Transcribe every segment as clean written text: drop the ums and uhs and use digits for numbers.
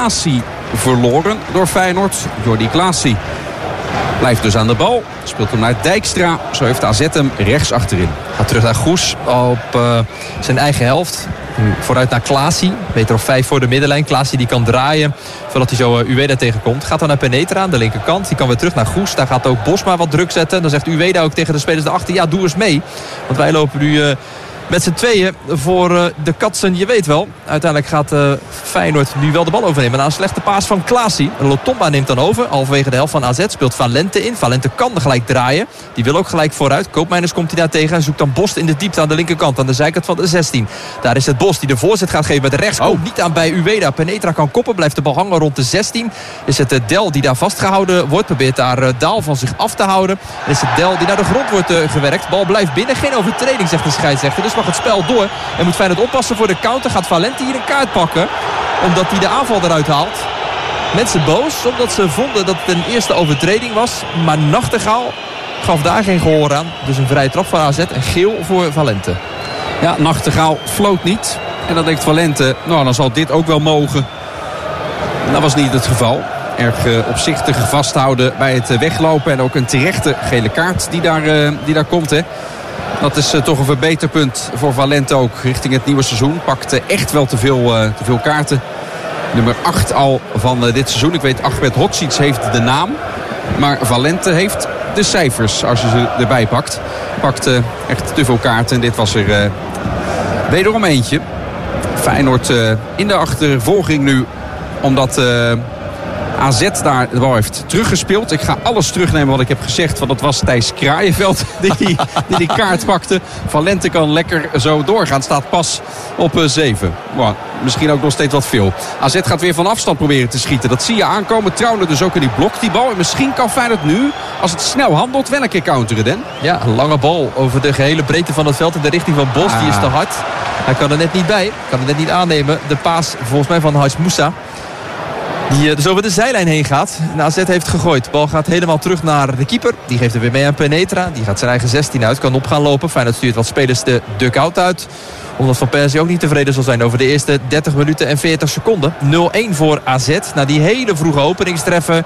Klaasie verloren door Feyenoord. Jordi Klaasie blijft dus aan de bal. Speelt hem naar Dijkstra. Zo heeft AZ hem rechts achterin. Gaat terug naar Goes op zijn eigen helft. Vooruit naar Klaasie. Meter of 5 voor de middenlijn. Klaasie die kan draaien voordat hij zo Uweda tegenkomt. Gaat dan naar Penetra aan de linkerkant. Die kan weer terug naar Goes. Daar gaat ook Bosma wat druk zetten. Dan zegt Uweda ook tegen de spelers erachter: ja, doe eens mee. Want wij lopen nu met z'n tweeën voor de katsen, je weet wel. Uiteindelijk gaat Feyenoord nu wel de bal overnemen. Na een slechte paas van Klaasie. Lotomba neemt dan over. Halverwege de helft van AZ speelt Valente in. Valente kan gelijk draaien. Die wil ook gelijk vooruit. Koopmeiners komt hij daar tegen en zoekt dan Bos in de diepte aan de linkerkant. Aan de zijkant van de 16. Daar is het Bos die de voorzet gaat geven met rechts. Komt niet aan bij Uweda. Penetra kan koppen. Blijft de bal hangen rond de 16. Is het Del die daar vastgehouden wordt. Probeert daar Daal van zich af te houden. En is het Del die naar de grond wordt gewerkt. Bal blijft binnen. Geen overtreding, zegt de scheidsrechter. Dus mag het spel door. En moet Feyenoord oppassen voor de counter. Gaat Valente hier een kaart pakken. Omdat hij de aanval eruit haalt. Mensen boos. Omdat ze vonden dat het een eerste overtreding was. Maar Nachtegaal gaf daar geen gehoor aan. Dus een vrije trap van AZ. En geel voor Valente. Ja, Nachtegaal floot niet. En dan denkt Valente, nou dan zal dit ook wel mogen. Dat was niet het geval. Erg opzichtig vasthouden bij het weglopen. En ook een terechte gele kaart die daar komt, hè. Dat is toch een verbeterpunt voor Valente ook richting het nieuwe seizoen. Pakt echt wel te veel kaarten. Nummer 8 al van dit seizoen. Ik weet, Ahmed Hodzic heeft de naam. Maar Valente heeft de cijfers als je ze erbij pakt. Pakt echt te veel kaarten. En dit was er wederom eentje. Feyenoord in de achtervolging nu. Omdat AZ daar de bal heeft teruggespeeld. Ik ga alles terugnemen wat ik heb gezegd. Want dat was Thijs Kraaienveld die kaart pakte. Valente kan lekker zo doorgaan. Staat pas op 7. Wow, misschien ook nog steeds wat veel. AZ gaat weer van afstand proberen te schieten. Dat zie je aankomen. Trouwner dus ook in die blokt die bal. En misschien kan Feyenoord nu, als het snel handelt, wel een keer counteren, Den. Ja, een lange bal over de gehele breedte van het veld in de richting van Bos. Die is te hard. Hij kan er net niet bij. Kan er net niet aannemen. De paas volgens mij van Haj Moussa. Die dus over de zijlijn heen gaat. En AZ heeft gegooid. De bal gaat helemaal terug naar de keeper. Die geeft er weer mee aan Penetra. Die gaat zijn eigen 16 uit. Kan op gaan lopen. Feyenoord stuurt wat spelers de dugout uit. Omdat Van Persie ook niet tevreden zal zijn over de eerste 30 minuten en 40 seconden. 0-1 voor AZ. Na die hele vroege openingstreffer.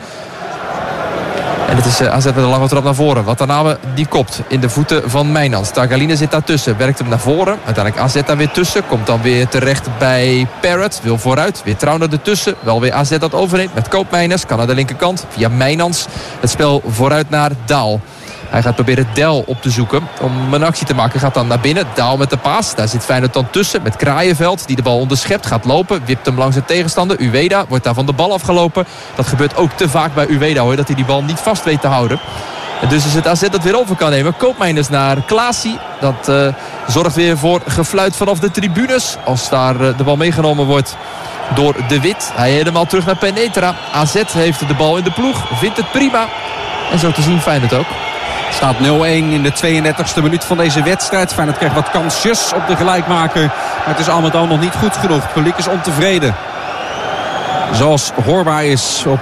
En het is AZ met een lange trap naar voren. Watanabe die kopt in de voeten van Mijnans. Targaline zit daartussen. Werkt hem naar voren. Uiteindelijk AZ daar weer tussen. Komt dan weer terecht bij Parrott. Wil vooruit. Weer Trauner ertussen. Wel weer AZ dat overneemt met Koopmeiners. Kan naar de linkerkant. Via Mijnans. Het spel vooruit naar Daal. Hij gaat proberen Del op te zoeken om een actie te maken. Gaat dan naar binnen. Daal met de paas. Daar zit Feyenoord dan tussen met Kraaienveld. Die de bal onderschept. Gaat lopen. Wipt hem langs de tegenstander. Uweda wordt daar van de bal afgelopen. Dat gebeurt ook te vaak bij Uweda, hoor. Dat hij die bal niet vast weet te houden. En dus is het AZ dat weer over kan nemen. Koopmeiners naar Klaasie. Dat zorgt weer voor gefluit vanaf de tribunes. Als daar de bal meegenomen wordt door De Wit. Hij helemaal terug naar Penetra. AZ heeft de bal in de ploeg. Vindt het prima. En zo te zien Feyenoord ook. Staat 0-1 in de 32e minuut van deze wedstrijd. Feyenoord krijgt wat kansjes op de gelijkmaker. Maar het is al met al nog niet goed genoeg. Het publiek is ontevreden. Zoals hoorbaar is op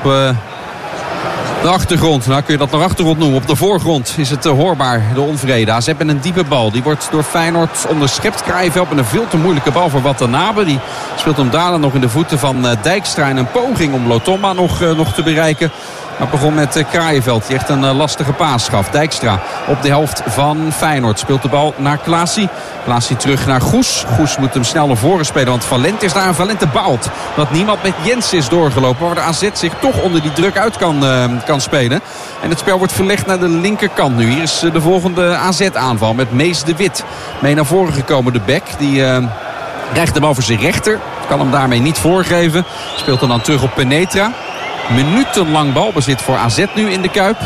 de achtergrond. Nou kun je dat nog achtergrond noemen. Op de voorgrond is het hoorbaar, de onvrede. AZ met een diepe bal. Die wordt door Feyenoord onderschept. Kraaienveld met een veel te moeilijke bal voor Watanabe. Die speelt hem daarna nog in de voeten van Dijkstra. En een poging om Lotomba nog te bereiken. Maar het begon met Kraaienveld, die echt een lastige paas gaf. Dijkstra op de helft van Feyenoord. Speelt de bal naar Klaasie. Klaasie terug naar Goes. Goes moet hem snel naar voren spelen, want Valente is daar. En Valente baalt dat niemand met Jens is doorgelopen. Waar de AZ zich toch onder die druk uit kan spelen. En het spel wordt verlegd naar de linkerkant nu. Hier is de volgende AZ-aanval met Mees de Wit. Mee naar voren gekomen de bek. Die krijgt de bal voor zijn rechter. Kan hem daarmee niet voorgeven. Speelt hem dan terug op Penetra. Minutenlang balbezit voor AZ nu in de Kuip.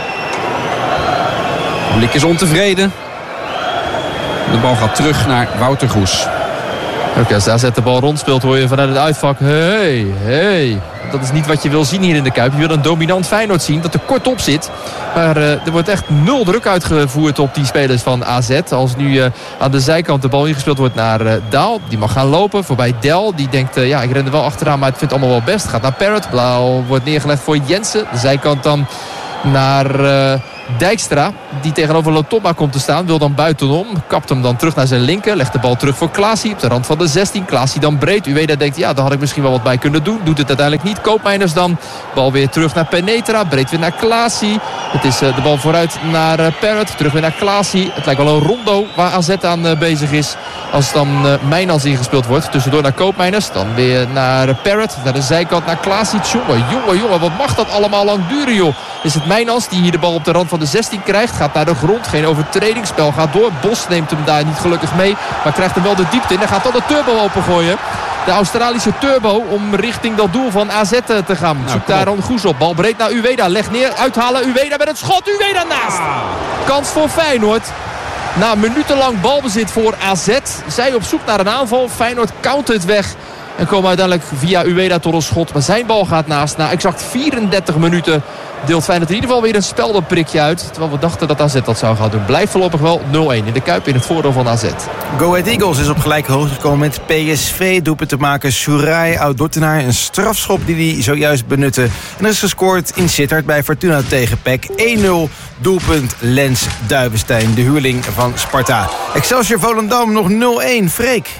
De blik is ontevreden. De bal gaat terug naar Wouter Goes. Oké, als de AZ de bal rondspeelt hoor je vanuit het uitvak. Hey. Dat is niet wat je wil zien hier in de Kuip. Je wil een dominant Feyenoord zien dat er kort op zit. Maar er wordt echt nul druk uitgevoerd op die spelers van AZ. Als nu aan de zijkant de bal ingespeeld wordt naar Daal. Die mag gaan lopen voorbij Del. Die denkt, ik ren er wel achteraan, maar het vindt allemaal wel best. Gaat naar Parrott. Blauw wordt neergelegd voor Jensen. De zijkant dan naar Dijkstra, die tegenover Lotomba komt te staan, wil dan buitenom. Kapt hem dan terug naar zijn linker. Legt de bal terug voor Klaasie op de rand van de 16. Klaasie dan breed. Uweda denkt, ja, daar had ik misschien wel wat bij kunnen doen. Doet het uiteindelijk niet. Koopmeiners dan. Bal weer terug naar Penetra. Breed weer naar Klaasie. Het is de bal vooruit naar Parrott. Terug weer naar Klaasie. Het lijkt wel een rondo waar AZ aan bezig is. Als dan Mijnans ingespeeld wordt. Tussendoor naar Koopmeiners. Dan weer naar Parrott. Naar de zijkant naar Klaasie. Jongen. Wat mag dat allemaal lang duren, joh. Is het Mijnans die hier de bal op de rand van de 16 krijgt. Gaat naar de grond. Geen overtredingsspel. Gaat door. Bos neemt hem daar niet gelukkig mee. Maar krijgt hem wel de diepte in. En gaat dan de turbo opengooien. De Australische turbo om richting dat doel van AZ te gaan. Zoekt daar dan Goes op. Bal breed naar Uweda. Legt neer. Uithalen. Uweda met het schot. Uweda naast. Kans voor Feyenoord. Na minutenlang balbezit voor AZ. Zij op zoek naar een aanval. Feyenoord countert weg. En komen uiteindelijk via Uweda tot een schot. Maar zijn bal gaat naast. Na exact 34 minuten deelt Feyenoord in ieder geval weer een speldenprikje uit. Terwijl we dachten dat AZ dat zou gaan doen. Blijft voorlopig wel 0-1 in de Kuip in het voordeel van AZ. Go Ahead Eagles is op gelijke hoogte gekomen met PSV. Doelpunt te maken Soeraj oud-Dordtenaar. Een strafschop die hij zojuist benutte. En er is gescoord in Sittard bij Fortuna tegen PEC. 1-0 doelpunt Lens Duivenstein. De huurling van Sparta. Excelsior Volendam nog 0-1. Freek.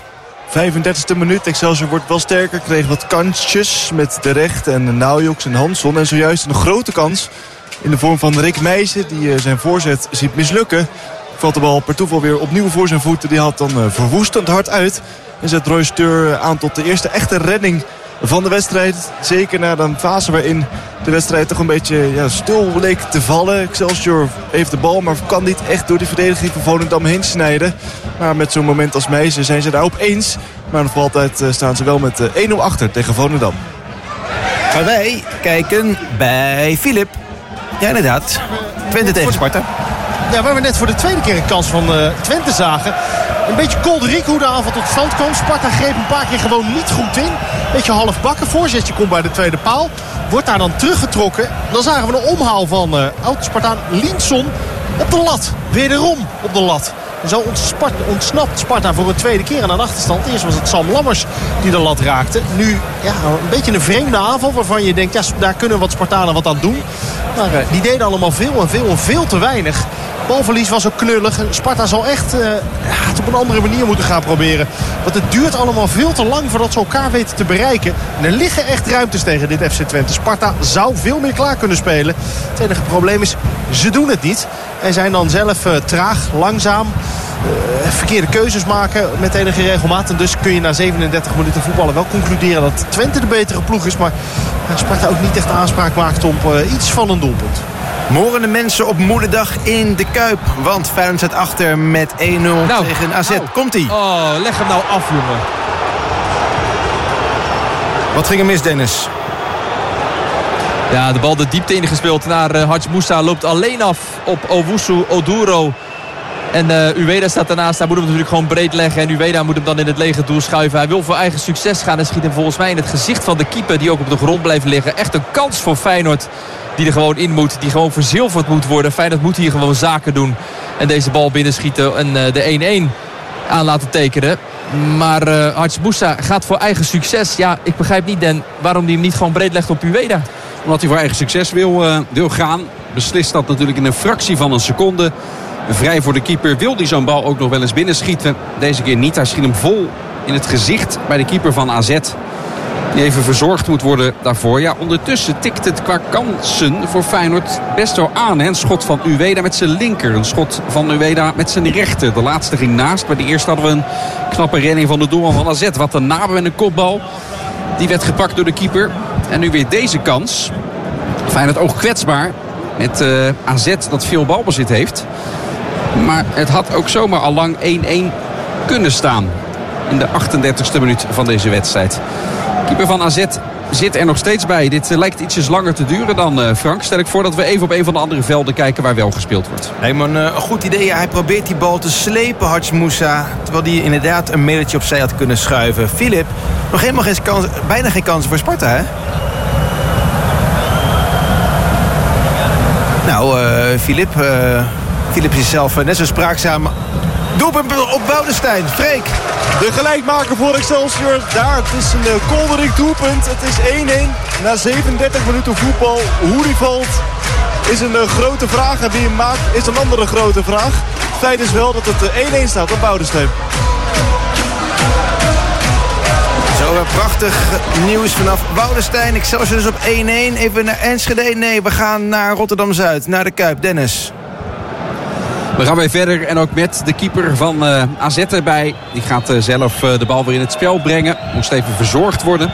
35e minuut. Excelsior wordt wel sterker. Kreeg wat kansjes met De Recht en Naujoks en Hansson. En zojuist een grote kans in de vorm van Rick Meijsen. Die zijn voorzet ziet mislukken. Valt de bal per toeval weer opnieuw voor zijn voeten. Die had dan verwoestend hard uit. En zet Roy Steur aan tot de eerste echte redding van de wedstrijd. Zeker na een fase waarin de wedstrijd toch een beetje stil leek te vallen. Excelsior heeft de bal, maar kan niet echt door die verdediging van Volendam heen snijden. Maar met zo'n moment als Meijsen zijn ze daarop eens. Maar nog altijd staan ze wel met 1-0 achter tegen Volendam. Gaan wij kijken bij Filip. Ja, inderdaad. Twente tegen Sparta. Ja, waar we net voor de tweede keer een kans van Twente zagen. Een beetje kolderiek hoe de aanval tot stand kwam. Sparta greep een paar keer gewoon niet goed in. Beetje halfbakken. Voorzetje komt bij de tweede paal. Wordt daar dan teruggetrokken. Dan zagen we een omhaal van oud-Spartaan Linson op de lat. Wederom op de lat. En zo ontsnapt Sparta voor een tweede keer aan een achterstand. Eerst was het Sam Lammers die de lat raakte. Nu een beetje een vreemde aanval waarvan je denkt, ja, daar kunnen wat Spartanen wat aan doen. Maar die deden allemaal veel te weinig. Balverlies was ook knullig. Sparta zal echt het op een andere manier moeten gaan proberen. Want het duurt allemaal veel te lang voordat ze elkaar weten te bereiken. En er liggen echt ruimtes tegen dit FC Twente. Sparta zou veel meer klaar kunnen spelen. Het enige probleem is, ze doen het niet. En zijn dan zelf traag, langzaam. Verkeerde keuzes maken met enige regelmaat. En dus kun je na 37 minuten voetballen wel concluderen dat Twente de betere ploeg is. Maar Sparta ook niet echt aanspraak maakt op iets van een doelpunt. Morende mensen op moederdag in de Kuip. Want Feyenoord staat achter met 1-0 tegen AZ. Komt-ie. Oh, leg hem nou af, jongen. Wat ging er mis, Dennis? Ja, de bal de diepte ingespeeld naar Hadj Moussa. Loopt alleen af op Owusu Oduro. En Uweda staat daarnaast. Hij moet hem natuurlijk gewoon breed leggen. En Uweda moet hem dan in het lege doel schuiven. Hij wil voor eigen succes gaan. En schiet hem volgens mij in het gezicht van de keeper. Die ook op de grond blijft liggen. Echt een kans voor Feyenoord. Die er gewoon in moet. Die gewoon verzilverd moet worden. Feyenoord moet hier gewoon zaken doen. En deze bal binnenschieten. En de 1-1 aan laten tekenen. Maar Hadj Moussa gaat voor eigen succes. Ja, ik begrijp niet, Den, waarom hij hem niet gewoon breed legt op Uweda. Omdat hij voor eigen succes wil gaan. Beslist dat natuurlijk in een fractie van een seconde. Vrij voor de keeper. Wil hij zo'n bal ook nog wel eens binnenschieten. Deze keer niet. Hij schiet hem vol in het gezicht bij de keeper van AZ. Die even verzorgd moet worden daarvoor. Ja, ondertussen tikt het qua kansen voor Feyenoord best wel aan. Hè? Een schot van Uweda met zijn linker. Een schot van Uweda met zijn rechter. De laatste ging naast. Bij de eerste hadden we een knappe redding van de doelman van AZ. Wat een nabe met een kopbal. Die werd gepakt door de keeper. En nu weer deze kans. Feyenoord ook kwetsbaar. Met AZ dat veel balbezit heeft. Maar het had ook zomaar al lang 1-1 kunnen staan. In de 38e minuut van deze wedstrijd. Keeper van AZ zit er nog steeds bij. Dit lijkt ietsjes langer te duren dan Frank. Stel ik voor dat we even op een van de andere velden kijken waar wel gespeeld wordt. Helemaal een goed idee. Hij probeert die bal te slepen, Hadj Moussa. Terwijl hij inderdaad een metertje opzij had kunnen schuiven. Filip, nog helemaal geen kans, bijna geen kansen voor Sparta, hè? Nou, Filip is zelf net zo spraakzaam. Doelpunt op Boudestein. Freek. De gelijkmaker voor Excelsior. Daar, het is een kolderik doelpunt. Het is 1-1 na 37 minuten voetbal. Hoe die valt, is een grote vraag. En wie hem maakt is een andere grote vraag. Feit is wel dat het 1-1 staat op Boudestein. Zo, prachtig nieuws vanaf Boudestein. Excelsior dus op 1-1. Even naar Enschede. Nee, we gaan naar Rotterdam-Zuid, naar de Kuip. Dennis. We gaan weer verder en ook met de keeper van AZ erbij. Die gaat zelf de bal weer in het spel brengen. Moest even verzorgd worden.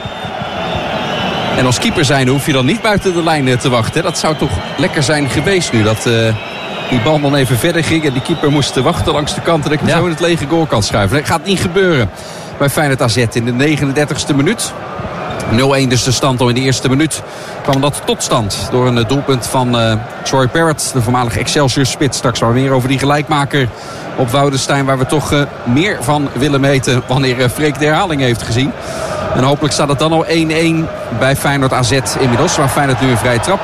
En als keeper zijn hoef je dan niet buiten de lijn te wachten. Dat zou toch lekker zijn geweest nu. Dat die bal dan even verder ging en die keeper moest wachten langs de kant. En dat ik hem zo in het lege goal kan schuiven. Dat gaat niet gebeuren bij Feyenoord AZ in de 39e minuut. 0-1 dus de stand al in de eerste minuut. Kwam dat tot stand door een doelpunt van Troy Parrott. De voormalige Excelsior-spits. Straks wel meer over die gelijkmaker op Woudestein. Waar we toch meer van willen meten wanneer Freek de herhaling heeft gezien. En hopelijk staat het dan al 1-1 bij Feyenoord AZ inmiddels. Waar Feyenoord nu een vrije trap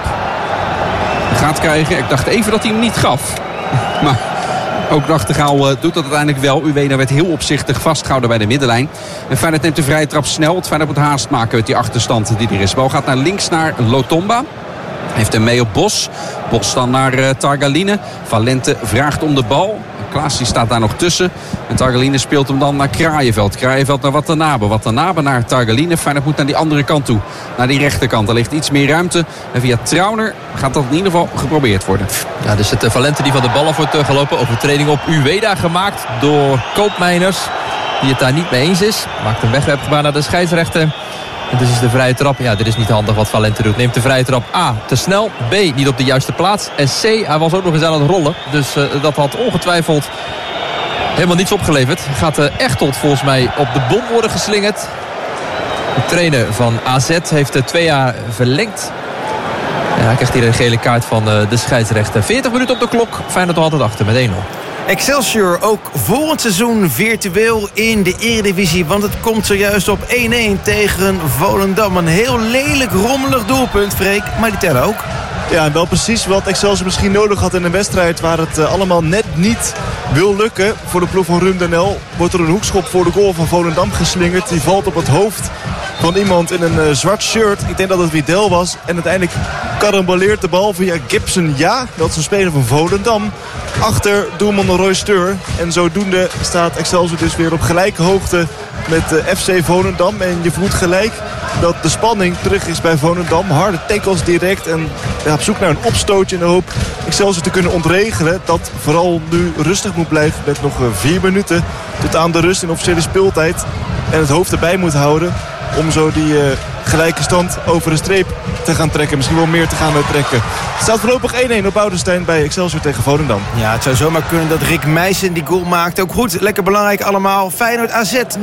gaat krijgen. Ik dacht even dat hij hem niet gaf. Maar ook Nachtegaal doet dat uiteindelijk wel. Uwena werd heel opzichtig vastgehouden bij de middenlijn. En Feyenoord neemt de vrije trap snel. Het Feyenoord moet haast maken met die achterstand die er is. De bal gaat naar links naar Lotomba. Heeft hem mee op Bos. Bos dan naar Targaline. Valente vraagt om de bal. Klaas die staat daar nog tussen. En Targaline speelt hem dan naar Kraaienveld. Kraaienveld naar Watanabe. Watanabe naar Targaline. Feyenoord moet naar die andere kant toe. Naar die rechterkant. Er ligt iets meer ruimte. En via Trauner gaat dat in ieder geval geprobeerd worden. Ja, dus het Valente die van de bal af wordt gelopen. Overtreding op Uweda gemaakt door Koopmeiners. Die het daar niet mee eens is. Maakt een wegwerpgebaar naar de scheidsrechter. En dus is de vrije trap. Ja, dit is niet handig wat Valente doet. Neemt de vrije trap A te snel. B niet op de juiste plaats. En C, hij was ook nog eens aan het rollen. Dus dat had ongetwijfeld helemaal niets opgeleverd. Gaat Echtold volgens mij op de bom worden geslingerd. De trainer van AZ heeft 2 jaar verlengd. Ja, hij krijgt hier een gele kaart van de scheidsrechter. 40 minuten op de klok. Feyenoord nog altijd achter met 1-0. Excelsior ook volgend seizoen virtueel in de Eredivisie. Want het komt zojuist op 1-1 tegen Volendam. Een heel lelijk rommelig doelpunt, Freek. Maar die tellen ook. Ja, en wel precies wat Excelsior misschien nodig had in een wedstrijd waar het allemaal net niet wil lukken. Voor de ploeg van Rumdenel wordt er een hoekschop voor de goal van Volendam geslingerd. Die valt op het hoofd van iemand in een zwart shirt. Ik denk dat het Widel was. En uiteindelijk karamboleert de bal via Gibson. Ja, dat is een speler van Volendam. Achter doelman Roy Steur. En zodoende staat Excelsior dus weer op gelijke hoogte met FC Volendam. En je voelt gelijk dat de spanning terug is bij Volendam. Harde tackles direct. En op zoek naar een opstootje in de hoop Excelsior te kunnen ontregelen. Dat vooral nu rustig moet blijven met nog 4 minuten tot aan de rust in officiële speeltijd. En het hoofd erbij moet houden om zo die gelijke stand over de streep te gaan trekken. Misschien wel meer te gaan trekken. Het staat voorlopig 1-1 op Boudestein bij Excelsior tegen Volendam. Ja, het zou zomaar kunnen dat Rick Meijsen die goal maakt. Ook goed, lekker belangrijk allemaal. Feyenoord AZ 0-1.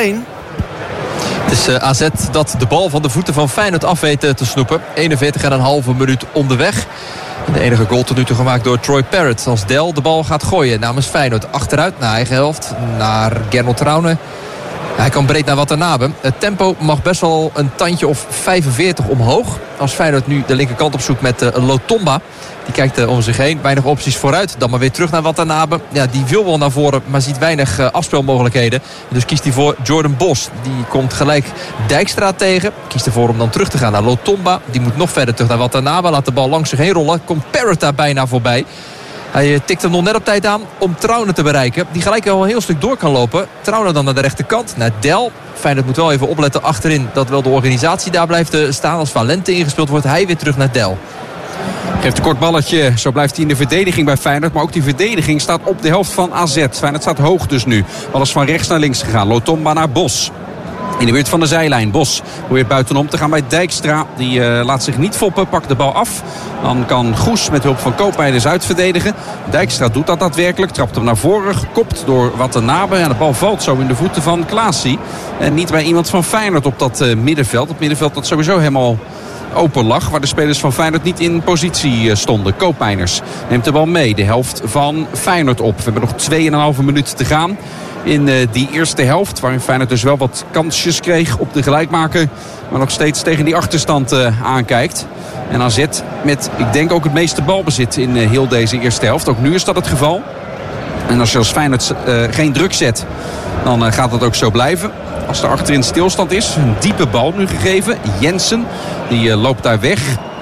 Het is AZ dat de bal van de voeten van Feyenoord af weet te snoepen. 41,5 minuut onderweg. De enige goal tot nu toe gemaakt door Troy Parrott. Als Del de bal gaat gooien namens Feyenoord. Achteruit naar eigen helft. Naar Gernot Trauner. Hij kan breed naar Watanabe. Het tempo mag best wel een tandje of 45 omhoog. Als Feyenoord nu de linkerkant opzoekt met Lotomba. Die kijkt om zich heen. Weinig opties vooruit. Dan maar weer terug naar Watanabe. Ja, die wil wel naar voren, maar ziet weinig afspelmogelijkheden. Dus kiest hij voor Jordan Bos. Die komt gelijk Dijkstra tegen. Kiest ervoor om dan terug te gaan naar Lotomba. Die moet nog verder terug naar Watanabe. Laat de bal langs zich heen rollen. Komt Parrott daar bijna voorbij. Hij tikt hem nog net op tijd aan om Trauner te bereiken. Die gelijk wel een heel stuk door kan lopen. Trauner dan naar de rechterkant, naar Del. Feyenoord moet wel even opletten achterin dat wel de organisatie daar blijft staan. Als Valente ingespeeld wordt, hij weer terug naar Del. Geeft een kort balletje. Zo blijft hij in de verdediging bij Feyenoord. Maar ook die verdediging staat op de helft van AZ. Feyenoord staat hoog dus nu. Bal is van rechts naar links gegaan. Lotomba naar Bos. In de buurt van de zijlijn. Bos probeert buitenom te gaan bij Dijkstra. Die laat zich niet foppen. Pakt de bal af. Dan kan Goes met hulp van Koopmeiners uitverdedigen. Dijkstra doet dat daadwerkelijk. Trapt hem naar voren. Gekopt door Watanabe. En de bal valt zo in de voeten van Klaasie. En niet bij iemand van Feyenoord op dat middenveld. Het middenveld dat sowieso helemaal open lag. Waar de spelers van Feyenoord niet in positie stonden. Koopmeiners neemt de bal mee. De helft van Feyenoord op. We hebben nog 2,5 minuten te gaan. In die eerste helft. Waarin Feyenoord dus wel wat kansjes kreeg op de gelijkmaker. Maar nog steeds tegen die achterstand aankijkt. En AZ met, ik denk, ook het meeste balbezit in heel deze eerste helft. Ook nu is dat het geval. En als je als Feyenoord geen druk zet, dan gaat dat ook zo blijven. Als er achterin stilstand is. Een diepe bal nu gegeven. Jensen, die loopt daar weg.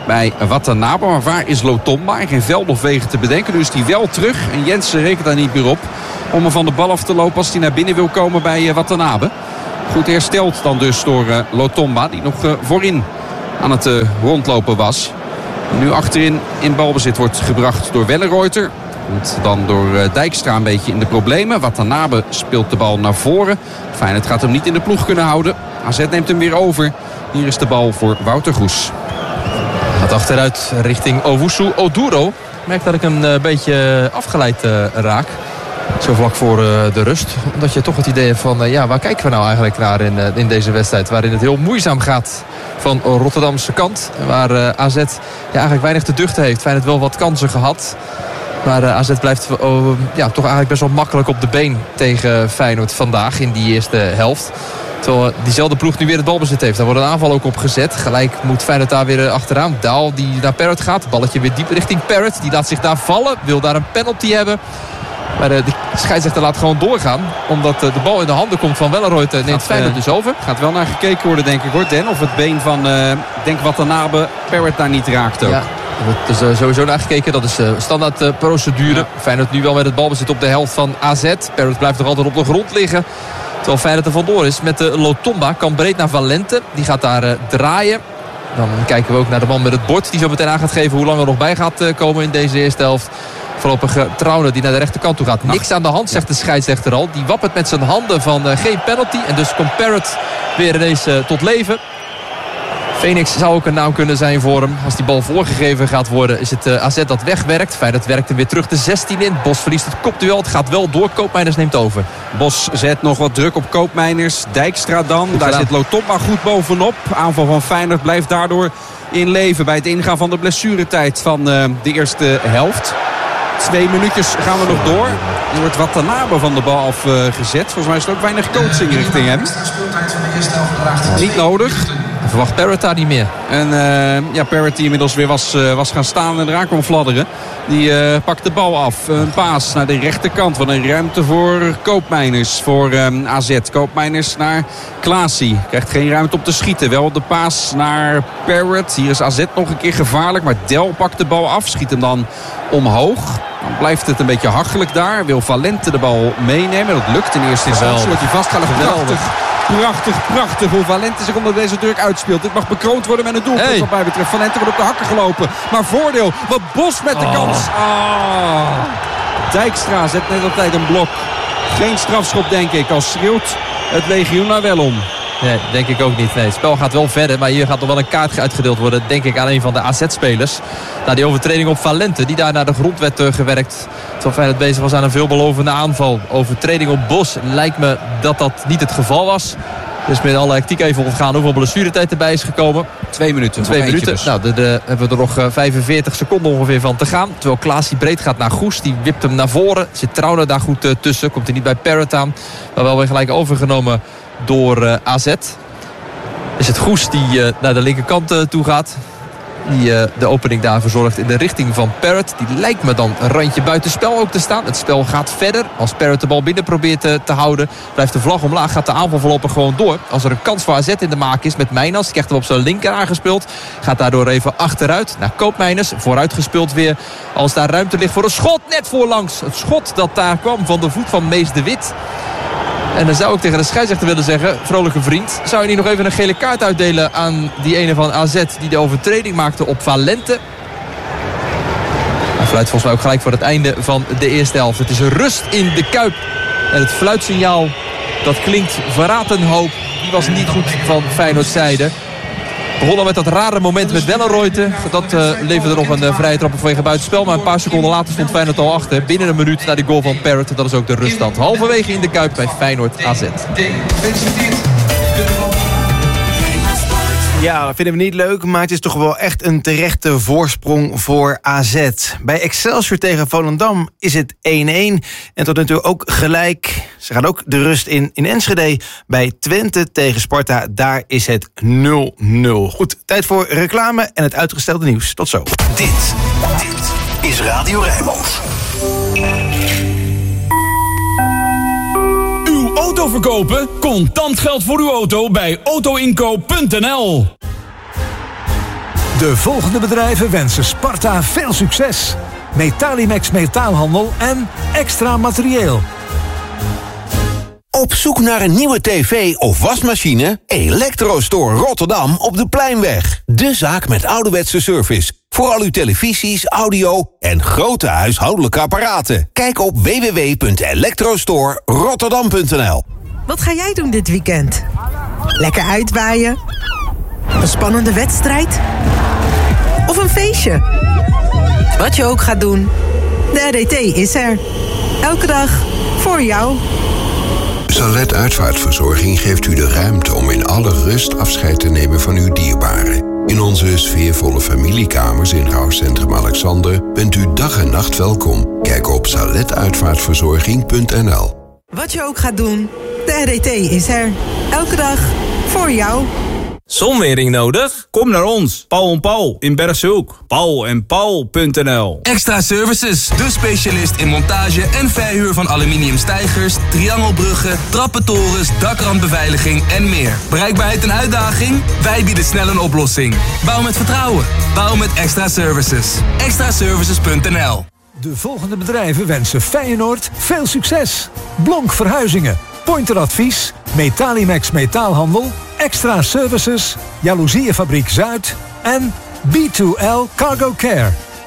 bij Watanabe. Maar waar is Lotomba? Geen veld of wegen te bedenken. Nu is hij wel terug. En Jensen rekent daar niet meer op om er van de bal af te lopen als hij naar binnen wil komen bij Watanabe. Goed hersteld dan dus door Lotomba. Die nog voorin aan het rondlopen was. En nu achterin in balbezit wordt gebracht door Wellenreuter. Komt dan door Dijkstra een beetje in de problemen. Watanabe speelt de bal naar voren. Feyenoord gaat hem niet in de ploeg kunnen houden. AZ neemt hem weer over. Hier is de bal voor Wouter Goes. Gaat achteruit richting Owusu Oduro. Ik merk dat ik een beetje afgeleid raak. Zo vlak voor de rust. Omdat je toch het idee hebt van... waar kijken we nou eigenlijk naar in deze wedstrijd? Waarin het heel moeizaam gaat van Rotterdamse kant. Waar AZ eigenlijk weinig te duchten heeft. Feyenoord wel wat kansen gehad. Maar AZ blijft toch eigenlijk best wel makkelijk op de been tegen Feyenoord vandaag in die eerste helft. Terwijl diezelfde ploeg nu weer het balbezit heeft. Daar wordt een aanval ook op gezet. Gelijk moet Feyenoord daar weer achteraan. Daal die naar Parrott gaat. Balletje weer diep richting Parrott. Die laat zich daar vallen. Wil daar een penalty hebben. Maar de scheidsrechter laat gewoon doorgaan. Omdat de bal in de handen komt van Wellenreuter. Neemt Feyenoord dus over. Gaat wel naar gekeken worden denk ik hoor. Den of het been van Watanabe Parrott daar niet raakt ook. Ja. Er is sowieso naar gekeken. Dat is standaard procedure. Ja. Feyenoord nu wel met het balbezit op de helft van AZ. Parrott blijft nog altijd op de grond liggen. Terwijl Feyenoord er vandoor is met de Lotomba. Kan breed naar Valente. Die gaat daar draaien. Dan kijken we ook naar de man met het bord. Die zo meteen aan gaat geven hoe lang er nog bij gaat komen in deze eerste helft. Voorlopig Trauner die naar de rechterkant toe gaat. Niks aan de hand, zegt de scheidsrechter al. Die wappert met zijn handen van geen penalty. En dus komt Parrott weer ineens tot leven. Phoenix zou ook een naam kunnen zijn voor hem. Als die bal voorgegeven gaat worden is het AZ dat wegwerkt. Feyenoord werkt hem weer terug de 16 in. Bos verliest het kopduel. Het gaat wel door. Koopmeiners neemt over. Bos zet nog wat druk op Koopmeiners. Dijkstra dan. Daar zit Lotomba goed bovenop. Aanval van Feyenoord blijft daardoor in leven bij het ingaan van de blessuretijd van de eerste helft. 2 minuutjes gaan we nog door. Er wordt Watanabe van de bal afgezet. Volgens mij is er ook weinig coaching richting hem. Niet nodig. Verwacht Parrott daar niet meer. En Parrott die inmiddels weer was gaan staan en eraan kon fladderen. Die pakt de bal af. Een paas naar de rechterkant. Wat een ruimte voor Koopmeiners. Voor AZ. Koopmeiners naar Klaasie. Krijgt geen ruimte om te schieten. Wel de paas naar Parrott. Hier is AZ nog een keer gevaarlijk. Maar Del pakt de bal af. Schiet hem dan omhoog. Dan blijft het een beetje hachelijk daar. Wil Valente de bal meenemen. Dat lukt in eerste instantie. Wordt hij vastgehouden. Prachtig hoe Valente zich onder deze druk uitspeelt. Dit mag bekroond worden met een doelpunt wat mij betreft. Valente wordt op de hakken gelopen. Maar voordeel. Wat Bos met de kans. Dijkstra zet net op tijd een blok. Geen strafschop denk ik. Al schreeuwt het legioen daar wel om. Nee, denk ik ook niet. Nee, het spel gaat wel verder. Maar hier gaat nog wel een kaart uitgedeeld worden. Denk ik aan een van de AZ-spelers. Na die overtreding op Valente. Die daar naar de grond werd gewerkt. Terwijl Feyenoord bezig was aan een veelbelovende aanval. Overtreding op Bos. Lijkt me dat dat niet het geval was. Dus met alle hectiek even ontgaan hoeveel blessuretijd erbij is gekomen. 2 minuten. 2 minuten. Dus. Nou, hebben we er nog 45 seconden ongeveer van te gaan. Terwijl Klaasie breed gaat naar Goes. Die wipt hem naar voren. Zit Trauner daar goed tussen. Komt hij niet bij Parrott aan. Maar wel weer gelijk overgenomen door AZ. Is het Goes die naar de linkerkant toe gaat. Die de opening daar verzorgt in de richting van Parrott. Die lijkt me dan een randje buitenspel ook te staan. Het spel gaat verder. Als Parrott de bal binnen probeert te houden, blijft de vlag omlaag. Gaat de aanval voorlopig gewoon door. Als er een kans voor AZ in de maak is met Mijnans. Die krijgt hem op zijn linker aangespeeld. Gaat daardoor even achteruit naar Koopmeiners. Vooruit gespeeld weer. Als daar ruimte ligt voor een schot. Net voorlangs. Het schot dat daar kwam van de voet van Mees de Wit. En dan zou ik tegen de scheidsrechter willen zeggen, vrolijke vriend, zou je niet nog even een gele kaart uitdelen aan die ene van AZ die de overtreding maakte op Valente? Hij fluit volgens mij ook gelijk voor het einde van de eerste helft. Het is rust in de Kuip. En het fluitsignaal, dat klinkt verraadt een hoop. Die was niet goed van Feyenoord's zijde. We begonnen met dat rare moment met Wellenreuter. Dat leverde nog een vrije trap vanwege buitenspel. Maar een paar seconden later stond Feyenoord al achter. Binnen een minuut naar die goal van Parrott. Dat is ook de ruststand. Halverwege in de Kuip bij Feyenoord AZ. Ja, dat vinden we niet leuk, maar het is toch wel echt een terechte voorsprong voor AZ. Bij Excelsior tegen Volendam is het 1-1 en tot nu toe ook gelijk. Ze gaan ook de rust in Enschede. Bij Twente tegen Sparta, daar is het 0-0. Goed, tijd voor reclame en het uitgestelde nieuws. Tot zo. Dit is Radio Rijnmond. Auto verkopen? Contant geld voor uw auto bij autoinkoop.nl. De volgende bedrijven wensen Sparta veel succes. Metalimax Metaalhandel en Extra Materieel. Op zoek naar een nieuwe tv of wasmachine? Electrostore Rotterdam op de Pleinweg. De zaak met ouderwetse service. Voor al uw televisies, audio en grote huishoudelijke apparaten. Kijk op www.electrostorerotterdam.nl. Wat ga jij doen dit weekend? Lekker uitwaaien? Een spannende wedstrijd? Of een feestje? Wat je ook gaat doen, de RDT is er. Elke dag voor jou. Salet Uitvaartverzorging geeft u de ruimte om in alle rust afscheid te nemen van uw dierbaren. In onze sfeervolle familiekamers in Rouwcentrum Alexander bent u dag en nacht welkom. Kijk op saletuitvaartverzorging.nl. Wat je ook gaat doen, de RDT is er. Elke dag voor jou. Zonwering nodig? Kom naar ons, Paul en Paul in Bergshoek. paulenpaul.nl. Extra Services, de specialist in montage en verhuur van aluminiumstijgers, triangelbruggen, trappentorens, dakrandbeveiliging en meer. Bereikbaarheid en uitdaging? Wij bieden snel een oplossing. Bouw met vertrouwen. Bouw met Extra Services. Extraservices.nl. De volgende bedrijven wensen Feyenoord veel succes. Blonk Verhuizingen, Pointer Advies, Metalimax Metaalhandel, Extra Services, Jaloezieënfabriek Zuid en B2L Cargo Care.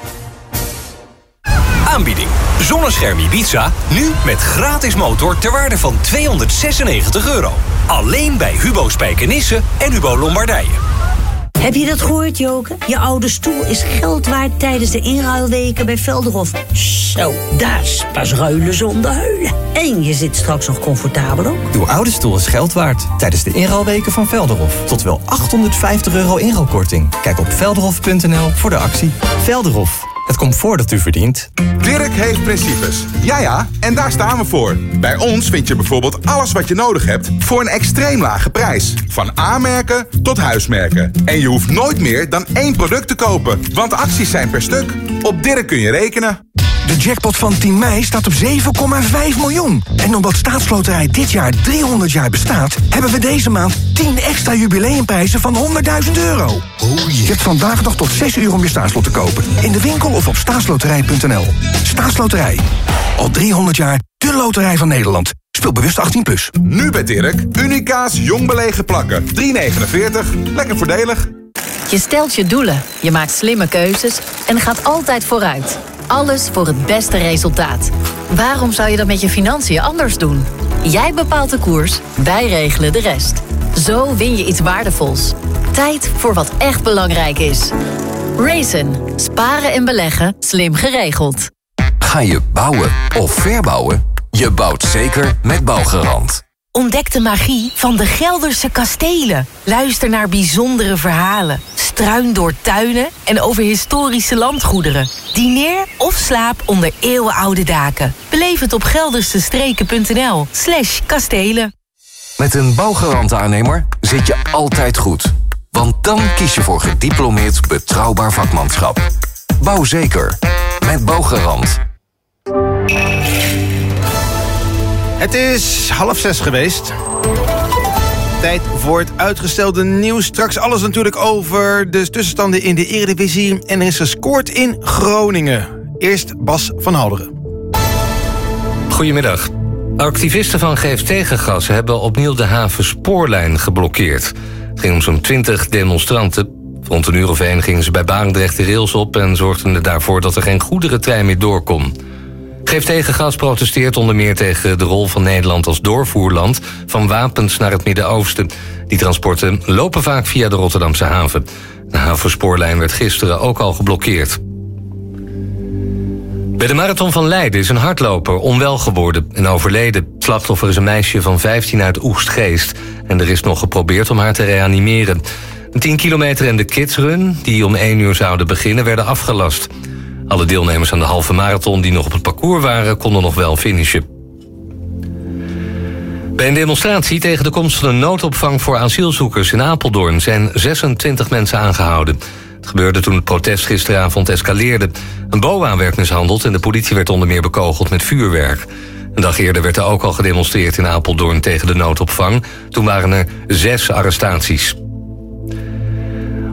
Aanbieding. Zonnescherm Ibiza, nu met gratis motor ter waarde van €296. Alleen bij Hubo Spijkenisse en Hubo Lombardije. Heb je dat gehoord, Joke? Je oude stoel is geld waard tijdens de inruilweken bij Velderhof. Zo, daar is pas ruilen zonder huilen. En je zit straks nog comfortabel ook. Uw oude stoel is geld waard tijdens de inruilweken van Velderhof. Tot wel €850 inruilkorting. Kijk op velderhof.nl voor de actie. Velderhof, het comfort dat u verdient. Dirk heeft principes. Ja, en daar staan we voor. Bij ons vind je bijvoorbeeld alles wat je nodig hebt voor een extreem lage prijs. Van A-merken tot huismerken. En je hoeft nooit meer dan 1 product te kopen, want acties zijn per stuk. Op Dirk kun je rekenen. De jackpot van 10 mei staat op 7,5 miljoen. En omdat Staatsloterij dit jaar 300 jaar bestaat, hebben we deze maand 10 extra jubileumprijzen van €100.000. Je hebt vandaag nog tot 6 uur om je staatslot te kopen. In de winkel of op staatsloterij.nl. Staatsloterij. Al 300 jaar de loterij van Nederland. Speel bewust 18+. Nu bij Dirk, Unica's jong belegen plakken. $3,49. Lekker voordelig. Je stelt je doelen, je maakt slimme keuzes en gaat altijd vooruit. Alles voor het beste resultaat. Waarom zou je dat met je financiën anders doen? Jij bepaalt de koers, wij regelen de rest. Zo win je iets waardevols. Tijd voor wat echt belangrijk is. Raisin. Sparen en beleggen, slim geregeld. Ga je bouwen of verbouwen? Je bouwt zeker met Bouwgarant. Ontdek de magie van de Gelderse kastelen. Luister naar bijzondere verhalen. Struin door tuinen en over historische landgoederen. Dineer of slaap onder eeuwenoude daken. Beleef het op geldersestreken.nl/kastelen. Met een Bouwgarant-aannemer zit je altijd goed. Want dan kies je voor gediplomeerd betrouwbaar vakmanschap. Bouw zeker. Met Bouwgarant. Het is 5:30 geweest. Tijd voor het uitgestelde nieuws. Straks alles natuurlijk over de tussenstanden in de Eredivisie. En er is gescoord in Groningen. Eerst Bas van Halderen. Goedemiddag. Activisten van GFT-gas hebben opnieuw de Havenspoorlijn geblokkeerd. Het ging om zo'n 20 demonstranten. Rond een uur of 1 gingen ze bij Barendrecht de rails op en zorgden er daarvoor dat er geen goederentrein meer door kon. GFT-gas protesteert onder meer tegen de rol van Nederland als doorvoerland van wapens naar het Midden-Oosten. Die transporten lopen vaak via de Rotterdamse haven. De Havenspoorlijn werd gisteren ook al geblokkeerd. Bij de marathon van Leiden is een hardloper onwel geworden en overleden. Het slachtoffer is een meisje van 15 uit Oegstgeest. En er is nog geprobeerd om haar te reanimeren. Een 10 kilometer en de kidsrun, die om 1 uur zouden beginnen, werden afgelast. Alle deelnemers aan de halve marathon die nog op het parcours waren, konden nog wel finishen. Bij een demonstratie tegen de komst van een noodopvang voor asielzoekers in Apeldoorn zijn 26 mensen aangehouden. Het gebeurde toen het protest gisteravond escaleerde. Een BOA werd mishandeld en de politie werd onder meer bekogeld met vuurwerk. Een dag eerder werd er ook al gedemonstreerd in Apeldoorn tegen de noodopvang. Toen waren er 6 arrestaties.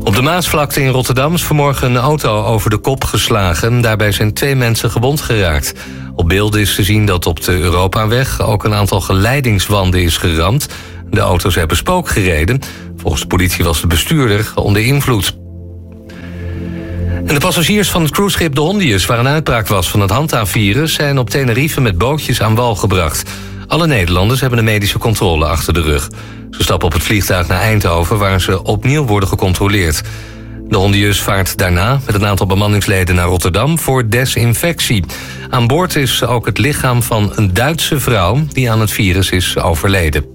Op de Maasvlakte in Rotterdam is vanmorgen een auto over de kop geslagen. Daarbij zijn 2 mensen gewond geraakt. Op beelden is te zien dat op de Europaweg ook een aantal geleidingswanden is geramd. De auto's hebben spook gereden. Volgens de politie was de bestuurder onder invloed. En de passagiers van het cruiseschip de Hondius, waar een uitbraak was van het handhaafvirus, zijn op Tenerife met bootjes aan wal gebracht. Alle Nederlanders hebben een medische controle achter de rug. Ze stappen op het vliegtuig naar Eindhoven, waar ze opnieuw worden gecontroleerd. De Hondius vaart daarna met een aantal bemanningsleden naar Rotterdam voor desinfectie. Aan boord is ook het lichaam van een Duitse vrouw die aan het virus is overleden.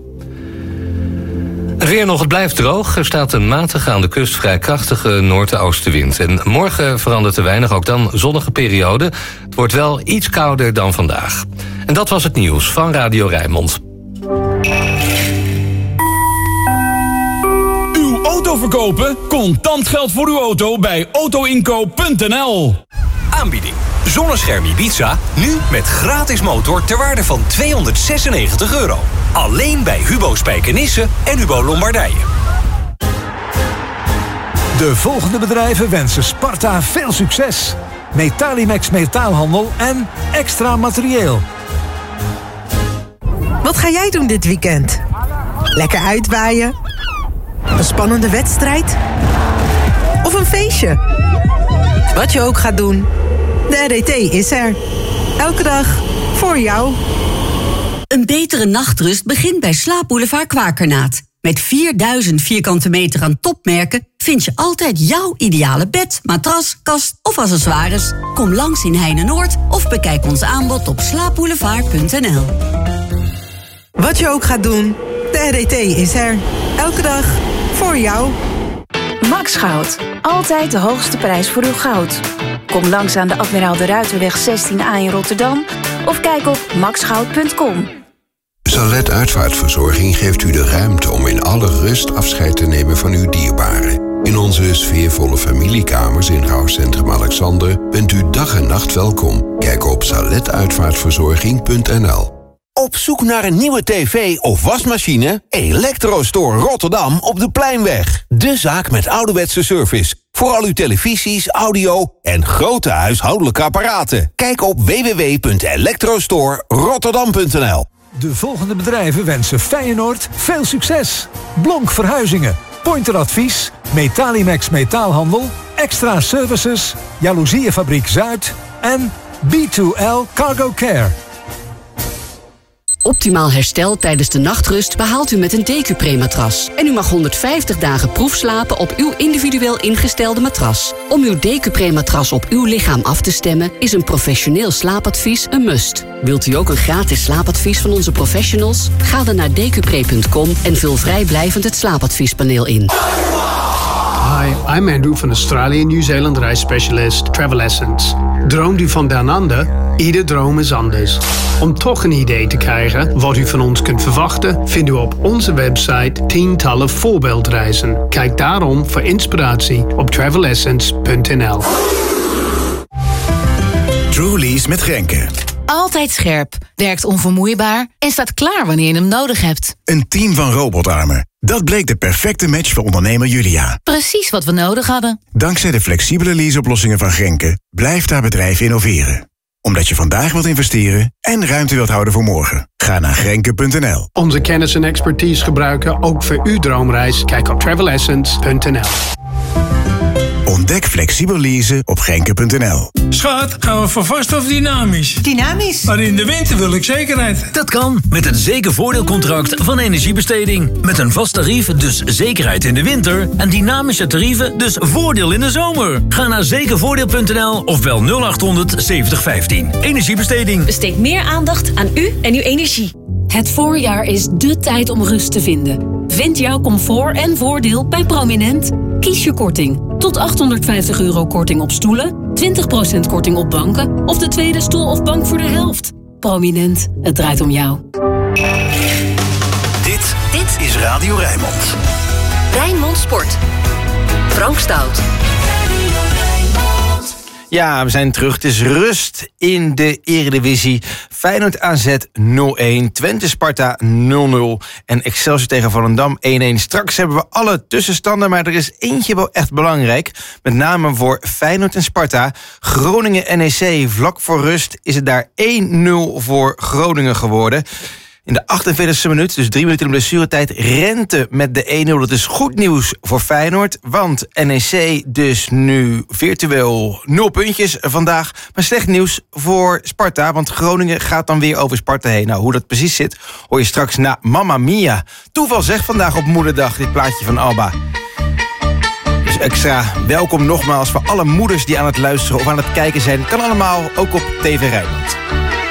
Het weer nog, het blijft droog. Er staat een matige aan de kust vrij krachtige noordoostenwind. En morgen verandert er weinig, ook dan zonnige periode. Het wordt wel iets kouder dan vandaag. En dat was het nieuws van Radio Rijnmond. Uw auto verkopen? Contant geld voor uw auto bij autoinkoop.nl. Aanbieding. Zonnescherm Ibiza, nu met gratis motor ter waarde van €296. Alleen bij Hubo Spijkenisse en Hubo Lombardije. De volgende bedrijven wensen Sparta veel succes. Metalimax Metaalhandel en Extra Materieel. Wat ga jij doen dit weekend? Lekker uitwaaien? Een spannende wedstrijd? Of een feestje? Wat je ook gaat doen, de RDT is er. Elke dag voor jou. Een betere nachtrust begint bij Slaapboulevard Kwakernaat. Met 4000 vierkante meter aan topmerken vind je altijd jouw ideale bed, matras, kast of accessoires. Kom langs in Heine-Noord of bekijk ons aanbod op slaapboulevard.nl. Wat je ook gaat doen, de RDT is er. Elke dag voor jou. Max Goud. Altijd de hoogste prijs voor uw goud. Kom langs aan de Admiraal de Ruiterweg 16A in Rotterdam of kijk op maxgoud.com. Salet Uitvaartverzorging geeft u de ruimte om in alle rust afscheid te nemen van uw dierbaren. In onze sfeervolle familiekamers in Rouwcentrum Alexander bent u dag en nacht welkom. Kijk op saletuitvaartverzorging.nl. Op zoek naar een nieuwe tv of wasmachine? Electrostore Rotterdam op de Pleinweg. De zaak met ouderwetse service. Voor al uw televisies, audio en grote huishoudelijke apparaten. Kijk op www.electrostorerotterdam.nl. De volgende bedrijven wensen Feyenoord veel succes. Blonk Verhuizingen, Pointer Advies, Metalimax Metaalhandel, Extra Services, Jaloeziefabriek Zuid en B2L Cargo Care. Optimaal herstel tijdens de nachtrust behaalt u met een Decupre-matras. En u mag 150 dagen proefslapen op uw individueel ingestelde matras. Om uw Decupre-matras op uw lichaam af te stemmen is een professioneel slaapadvies een must. Wilt u ook een gratis slaapadvies van onze professionals? Ga dan naar decupre.com en vul vrijblijvend het slaapadviespaneel in. Hi, I'm Andrew van Australië en Nieuw-Zeeland reisspecialist Travel Essence. Droomt u van down under? Ieder droom is anders. Om toch een idee te krijgen wat u van ons kunt verwachten, vindt u op onze website tientallen voorbeeldreizen. Kijk daarom voor inspiratie op travelessence.nl. Truly's met Grenke. Altijd scherp, werkt onvermoeibaar en staat klaar wanneer je hem nodig hebt. Een team van robotarmen. Dat bleek de perfecte match voor ondernemer Julia. Precies wat we nodig hadden. Dankzij de flexibele leaseoplossingen van Grenke blijft haar bedrijf innoveren. Omdat je vandaag wilt investeren en ruimte wilt houden voor morgen. Ga naar grenke.nl. Onze kennis en expertise gebruiken ook voor uw droomreis. Kijk op travelessence.nl. Ontdek flexibel leasen op grenke.nl. Schat, gaan we voor vast of dynamisch? Dynamisch. Maar in de winter wil ik zekerheid. Dat kan met het zekervoordeelcontract van Energiebesteding. Met een vast tarief, dus zekerheid in de winter. En dynamische tarieven, dus voordeel in de zomer. Ga naar zekervoordeel.nl of bel 0800 7015. Energiebesteding. Besteed meer aandacht aan u en uw energie. Het voorjaar is dé tijd om rust te vinden. Vind jouw comfort en voordeel bij Prominent. Kies je korting. Tot €850 korting op stoelen, 20% korting op banken of de tweede stoel of bank voor de helft. Prominent, het draait om jou. Dit is Radio Rijnmond. Rijnmond Sport. Frank Stout. Ja, we zijn terug. Het is rust in de Eredivisie. Feyenoord AZ 0-1, Twente Sparta 0-0 en Excelsior tegen Volendam 1-1. Straks hebben we alle tussenstanden, maar er is eentje wel echt belangrijk. Met name voor Feyenoord en Sparta. Groningen NEC, vlak voor rust is het daar 1-0 voor Groningen geworden. In de 48e minuut, dus 3 minuten in blessuretijd, Rente met de 1-0. Dat is goed nieuws voor Feyenoord, want NEC dus nu virtueel 0 puntjes vandaag. Maar slecht nieuws voor Sparta, want Groningen gaat dan weer over Sparta heen. Nou, hoe dat precies zit, hoor je straks na Mamma Mia. Toeval zegt vandaag op Moederdag, dit plaatje van Alba. Dus extra welkom nogmaals voor alle moeders die aan het luisteren of aan het kijken zijn. Kan allemaal, ook op TV Rijnmond.